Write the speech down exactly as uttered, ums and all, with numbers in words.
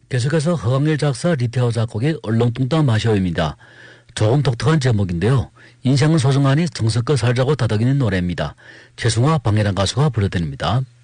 계속해서 허광일 작사, 리태호 작곡의 얼렁뚱땅 마셔요입니다. 조금 독특한 제목인데요. 인생은 소중하니 정성껏 살자고 다독이는 노래입니다. 최승화, 방해란 가수가 불러드립니다.